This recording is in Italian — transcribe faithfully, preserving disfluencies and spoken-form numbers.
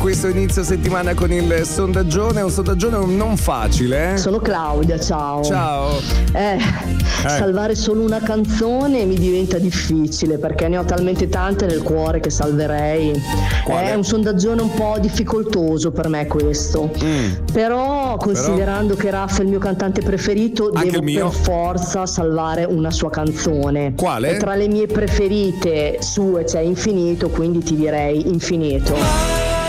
questo inizio settimana con il sondaggione, un sondaggione non facile, eh? Sono Claudia, ciao. Ciao. Eh, eh, salvare solo una canzone mi diventa difficile perché ne ho talmente tante nel cuore che salverei. Quale? È un sondaggione un po' difficoltoso per me questo. Mm. Però considerando Però... che Raffa è il mio cantante preferito, Anche devo il mio. per forza salvare una sua canzone. Quale? E tra le mie preferite sue c'è Infinito, quindi ti direi Infinito.